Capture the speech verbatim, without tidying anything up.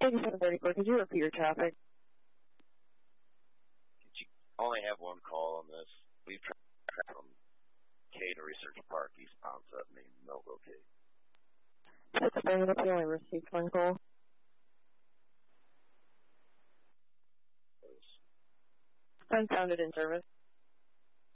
thirty-seven thirty-four, could you repeat your traffic? Did you only have one call on this? We've tried from K to Research Park, eastbound seventy, no locate. That's bringing up, you only received one call. Unfounded in service.